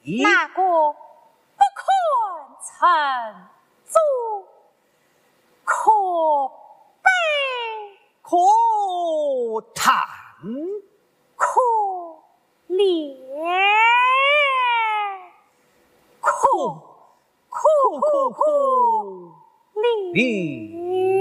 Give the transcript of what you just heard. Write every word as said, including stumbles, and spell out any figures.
那个不肯成祖，可悲， 可叹， 可怜，可可可可怜。